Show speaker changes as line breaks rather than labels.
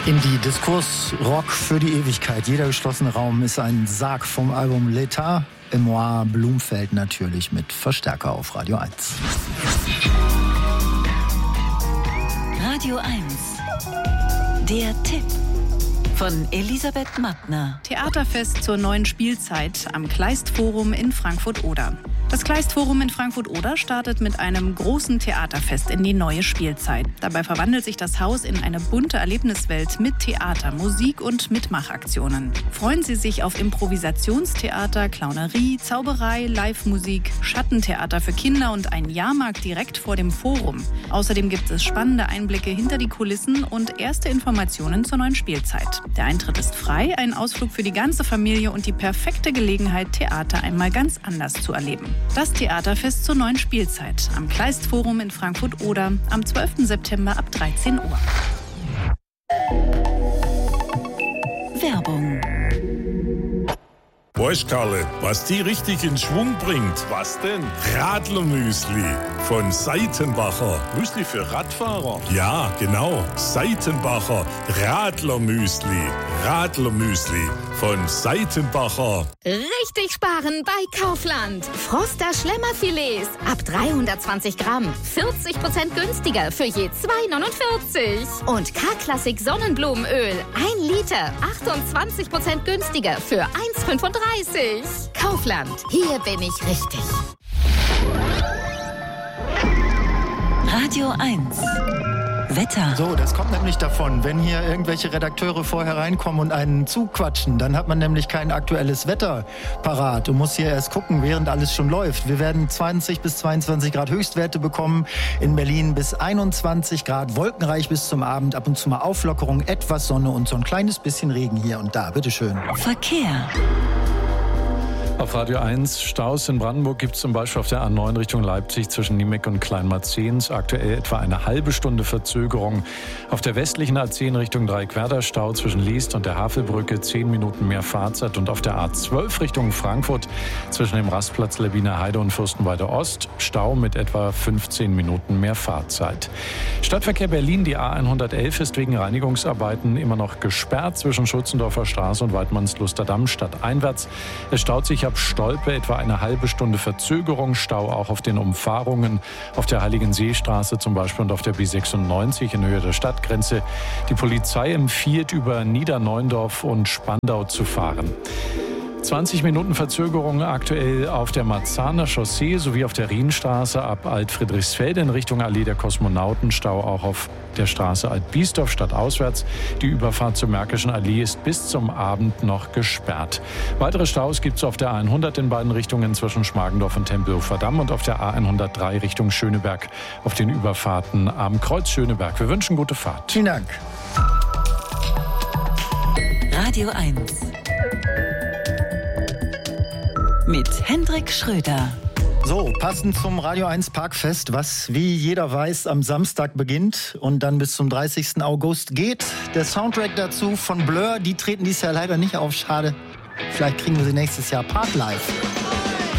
Indie-Diskurs-Rock für die Ewigkeit. Jeder geschlossene Raum ist ein Sarg vom Album L'État. Emoir Blumfeld natürlich mit Verstärker auf Radio 1.
Radio 1. Der Tipp von Elisabeth Mattner.
Theaterfest zur neuen Spielzeit am Kleistforum in Frankfurt-Oder. Das Kleistforum in Frankfurt-Oder startet mit einem großen Theaterfest in die neue Spielzeit. Dabei verwandelt sich das Haus in eine bunte Erlebniswelt mit Theater, Musik und Mitmachaktionen. Freuen Sie sich auf Improvisationstheater, Clownerie, Zauberei, Live-Musik, Schattentheater für Kinder und einen Jahrmarkt direkt vor dem Forum. Außerdem gibt es spannende Einblicke hinter die Kulissen und erste Informationen zur neuen Spielzeit. Der Eintritt ist frei, ein Ausflug für die ganze Familie und die perfekte Gelegenheit, Theater einmal ganz anders zu erleben. Das Theaterfest zur neuen Spielzeit am Kleistforum in Frankfurt-Oder am 12. September ab 13 Uhr.
Werbung.
Weißt Karle, was die richtig in Schwung bringt?
Was denn?
Radlermüsli von Seitenbacher.
Müsli für Radfahrer?
Ja, genau. Seitenbacher Radlermüsli. Radlermüsli von Seitenbacher.
Richtig sparen bei Kaufland. Froster Schlemmerfilets ab 320 Gramm. 40% günstiger für je 2,49. Und K-Klassik Sonnenblumenöl 1 Liter. 28% günstiger für 1,35. Kaufland. Hier bin ich richtig.
Radio 1. Wetter.
So, das kommt nämlich davon, wenn hier irgendwelche Redakteure vorher reinkommen und einen zuquatschen, dann hat man nämlich kein aktuelles Wetter parat und muss hier erst gucken, während alles schon läuft. Wir werden 20 bis 22 Grad Höchstwerte bekommen, in Berlin bis 21 Grad, wolkenreich bis zum Abend, ab und zu mal Auflockerung, etwas Sonne und so ein kleines bisschen Regen hier und da. Bitteschön.
Verkehr.
Auf Radio 1 Staus in Brandenburg gibt es zum Beispiel auf der A9 Richtung Leipzig zwischen Niemeck und Kleinmarzens aktuell etwa eine halbe Stunde Verzögerung. Auf der westlichen A10 Richtung Dreieckwerder Stau zwischen Liest und der Havelbrücke 10 Minuten mehr Fahrzeit und auf der A12 Richtung Frankfurt zwischen dem Rastplatz Lewiner Heide und Fürstenwalde Ost Stau mit etwa 15 Minuten mehr Fahrzeit. Stadtverkehr Berlin, die A111 ist wegen Reinigungsarbeiten immer noch gesperrt zwischen Schützendorfer Straße und Weidmannsluster-Damm stadteinwärts. Es staut sich ab Stolpe etwa eine halbe Stunde Verzögerung, Stau auch auf den Umfahrungen, auf der Heiligenseestraße zum Beispiel und auf der B96 in Höhe der Stadtgrenze. Die Polizei empfiehlt, über Niederneundorf und Spandau zu fahren. 20 Minuten Verzögerung aktuell auf der Marzahner Chaussee sowie auf der Rienstraße ab Alt-Friedrichsfelde in Richtung Allee der Kosmonauten. Stau auch auf der Straße Alt-Biesdorf stadtauswärts. Die Überfahrt zur Märkischen Allee ist bis zum Abend noch gesperrt. Weitere Staus gibt es auf der A100 in beiden Richtungen zwischen Schmargendorf und Tempelhofer Damm und auf der A103 Richtung Schöneberg auf den Überfahrten am Kreuz Schöneberg. Wir wünschen gute Fahrt.
Vielen Dank.
Radio 1. Mit Hendrik Schröder.
So, passend zum Radio 1 Parkfest, was wie jeder weiß am Samstag beginnt und dann bis zum 30. August geht. Der Soundtrack dazu von Blur, die treten dieses Jahr leider nicht auf, schade. Vielleicht kriegen wir sie nächstes Jahr Parklife.